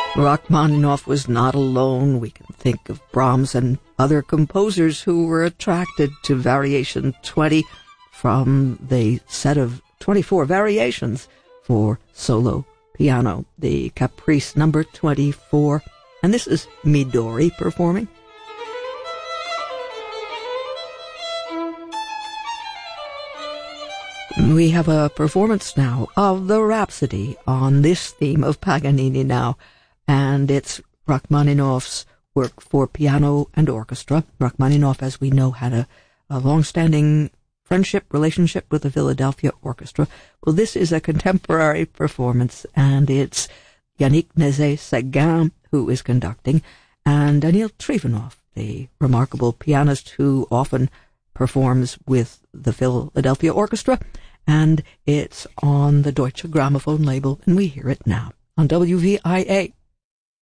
Rachmaninoff was not alone. We can think of Brahms and other composers who were attracted to Variation 20 from the set of 24 variations for solo piano, the Caprice number 24. And this is Midori performing. We have a performance now of the Rhapsody on this theme of Paganini now, and it's Rachmaninoff's work for piano and orchestra. Rachmaninoff, as we know, had a long-standing relationship with the Philadelphia Orchestra. Well, this is a contemporary performance, and it's Yannick Nézet-Séguin who is conducting, and Daniil Trifonov, the remarkable pianist who often performs with the Philadelphia Orchestra, and it's on the Deutsche Grammophon label, and we hear it now on WVIA.